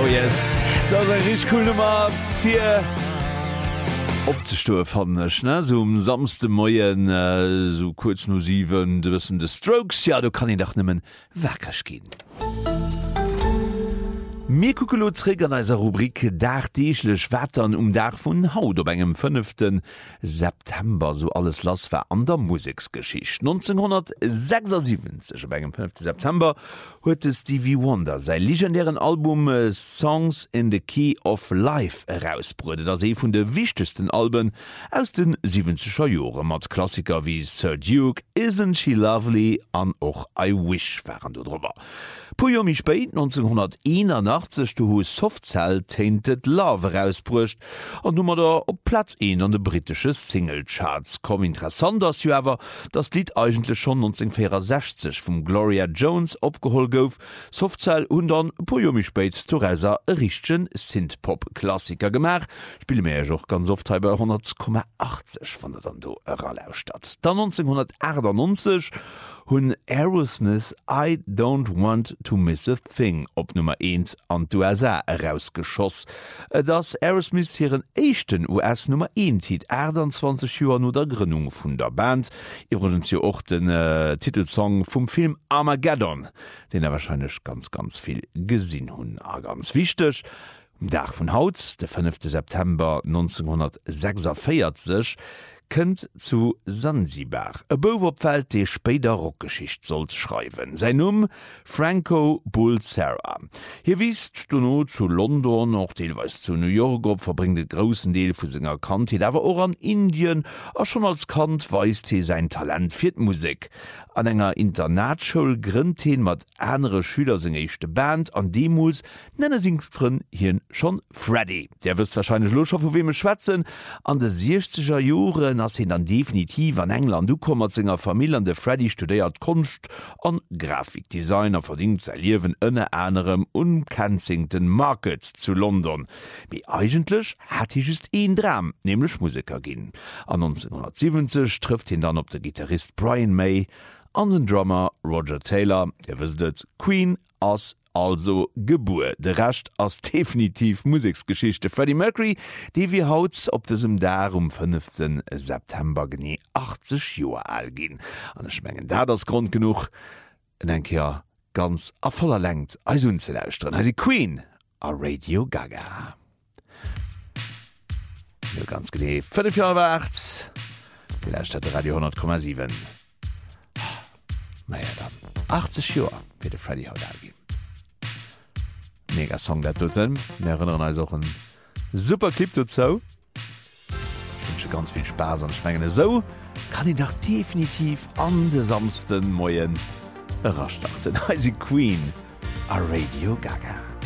Oh yes, das ist eine richtig coole Nummer für opzestoe fandnech ne so samste Moien so kurz no 7 du wissen de Strokes ja du kann ich doch nimmen werkech gehen. Mir kuckeloträger an eiser Rubrik dachdeeglech Wettern Dach vun Haut op engem 5. September so alles lass war an der Musiksgeschicht. 1976 op engem 5. September huet Stevie Wonder sei legendären Album Songs in the Key of Life herausbrudet, as vun de wichtigsten Alben aus den 70er Jore mat Klassiker wie Sir Duke, Isn't She Lovely an och I Wish waren du drüber. Pujomi speit 1981 du hu Softcell Tainted Love herausbrucht an du da op Platz 1 an de britische Singlecharts kom interessant as awer das Lied eigentlich schon 1964 vum Gloria Jones opgehol gouf Softcell und an Pujomi speit Theresa richchten Synthpop-Klassiker gemach spiele mir joch ganz oft bei 100,80 von der dann do Erlausstadt. Dann 1998 hunn Aerosmith I Don't Want to Miss a Thing op Nummer 1 an USA herausgeschoss. Das Aerosmith hireieren echten US Nummer 1 Tit 20 Joer no der Gründung vun der Band. Iwgens jo och den Titelsong vum Film Armageddon, den wahrscheinlich ganz viel gesinn hunn a ganz wichtig. Dach vun Haut, der 5. September 1946, kënnt zu Sansibar. E Bowerpfeld dei spéider Rockgeschicht sollt schreiwen. Sein Franco Bulsara. Hier wiest du no zu London noch deelweis zu New York op verbringt de grossen Deel vu senger Kant, awer or an Indien a schon als Kant weist he sein Talent fir d'Musik. An enger Internatschule grünnt hin mat enere Schüler seg echte Band an Demos nenne singfren hien schon Freddy. Der wirst wahrscheinlich loch vu wem schwätzen an de 60er Joren ass hin dann definitiv an England du kommmer zinger Familien de Freddy studiert Kunst an Grafikdesigner verdient se liewen ënne enem Kensington Markets zu London. Wie eigentlich hat hi just een Dram, nämlich Musiker ginn. An 1970 trifft hin dann op der Gitarrist Brian May an den Drummer Roger Taylor, der wisset Queen ass also Geburt. De recht ass definitiv Musiksgeschichte. Freddie Mercury, die wie haut op desem Dar 5. September genie 80 Joer all gin. An schmengen da das Grund genug enke ja ganz a voller Längt als ze lausren. Also Queen a Radio Gaga. Ja, ganz genie 5 Jahre wart. Die Lausstadt Radio 100,7. Naja dann 80 Joer fir de Freddie haut agin. Mega Song dat doten erinnern als auch een super Clip zo. Ich wünsche ganz viel Spaß an Schmengene so kann ich doch definitiv an de samsten Moien überrascht achten. Also Queen a Radio Gaga.